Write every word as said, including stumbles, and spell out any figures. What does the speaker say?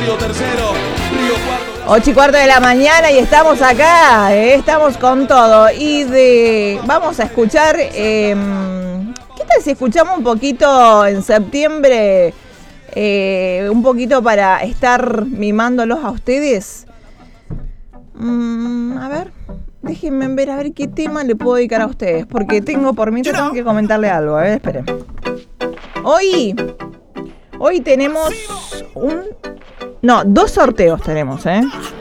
Río tercero, Río cuarto. ocho y cuarto de la mañana y estamos acá, eh, estamos con todo. Y de vamos a escuchar, eh, ¿qué tal si escuchamos un poquito en septiembre? Eh, un poquito para estar mimándolos a ustedes. Mm, a ver, déjenme ver a ver qué tema le puedo dedicar a ustedes, porque tengo por mí tengo que comentarle algo. A ver, esperen. Hoy, hoy tenemos un, no, dos sorteos tenemos, ¿eh?